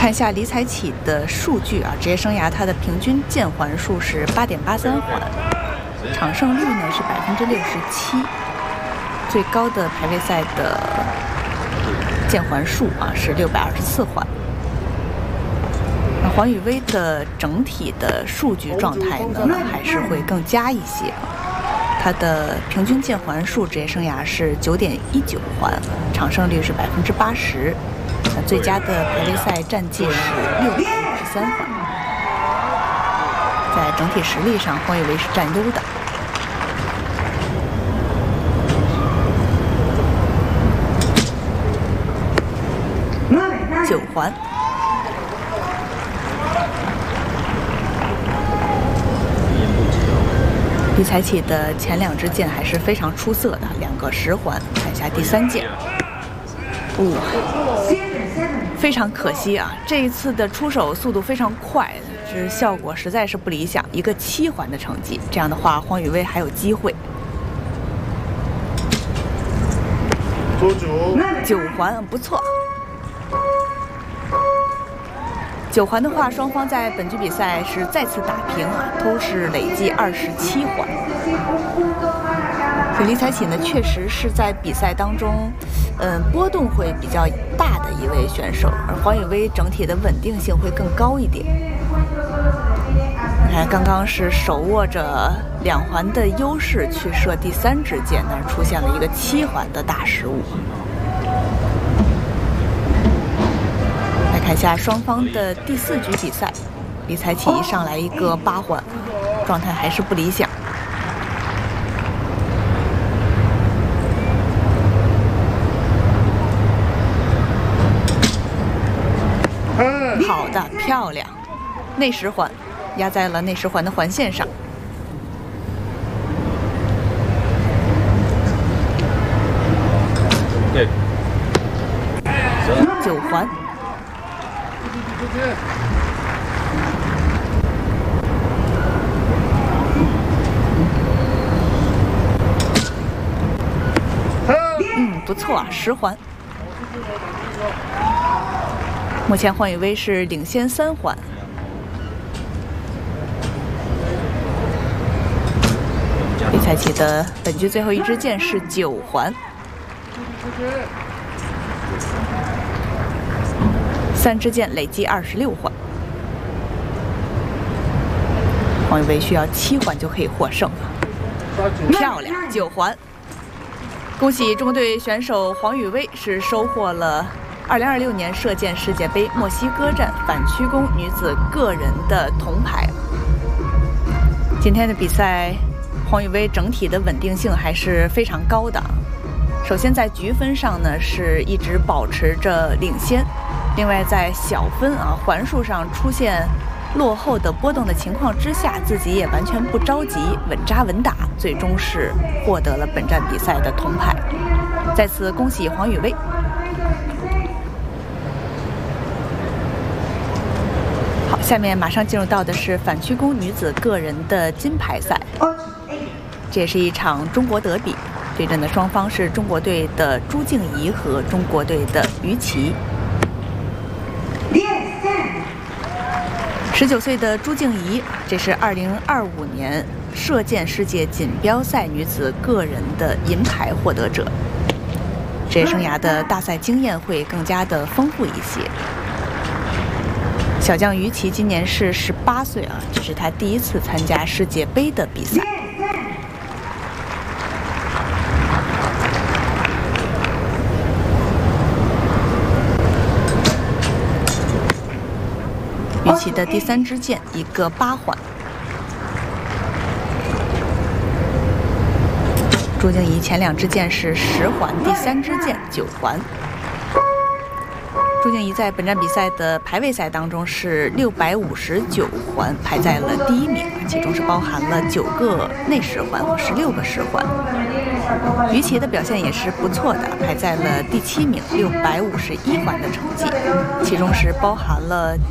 看一下李彩启的数据啊，职业生涯他的平均键环数是8.83环，场胜率呢是67%，最高的排位赛的键环数啊是624环。那黄宇威的整体的数据状态呢还是会更佳一些。他的平均键环数职业生涯是9.19环，场胜率是80%。最佳的排位赛战绩是653环。在整体实力上，黄宇威是占优的。9环。李彩启的前2支箭还是非常出色的，2个10环。看一下第3箭，非常可惜啊！这一次的出手速度非常快，这效果实在是不理想。一个7环的成绩，这样的话黄宇威还有机会。9环不错。9环的话，双方在本局比赛是再次打平啊，都是累计27环。李彩启呢，确实是在比赛当中，波动会比较大的一位选手，而黄宇威整体的稳定性会更高一点。你看，刚刚是手握着2环的优势去射第3支箭，但是出现了一个7环的大失误。看一下双方的第4局比赛，李彩启一上来一个8环，状态还是不理想。好的，漂亮，内10环，压在了内10环的环线上。对，9环。不错啊，10环。目前黄宇威是领先3环。李彩启的本局最后1支箭是9环。3支箭累计26环，黄宇威需要7环就可以获胜了。漂亮，9环！恭喜中国队选手黄宇威是收获了2026年射箭世界杯墨西哥站反曲弓女子个人的铜牌。今天的比赛，黄宇威整体的稳定性还是非常高的。首先在局分上呢，是一直保持着领先。另外，在小分环数上出现落后的波动的情况之下，自己也完全不着急，稳扎稳打，最终是获得了本站比赛的铜牌。再次恭喜黄宇威。好，下面马上进入到的是反曲弓女子个人的金牌赛，这也是一场中国德比，对阵的双方是中国队的朱静怡和中国队的于琦。19岁的朱静怡，这是2025年射箭世界锦标赛女子个人的银牌获得者，职业生涯的大赛经验会更加的丰富一些。小将于琦今年是18岁啊，这是他第1次参加世界杯的比赛。于琦的第3支箭一个8环，朱静怡前2支箭是10环，第3支箭9环。朱静怡在本站比赛的排位赛当中是659环，排在了第1名，其中是包含了9个内10环和16个10环。于琦的表现也是不错的，排在了第7名，651环的成绩，其中是包含了